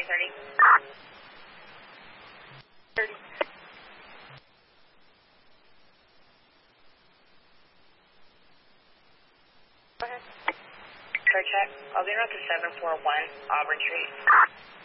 30. 30. Go ahead. Car check. I'll be around to 741 Auburn Street.